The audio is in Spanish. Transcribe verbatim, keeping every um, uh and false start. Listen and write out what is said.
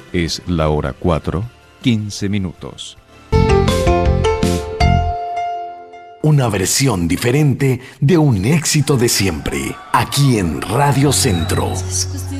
Es la hora cuatro, quince minutos. Una versión diferente de un éxito de siempre, aquí en Radio Centro. Es cuestión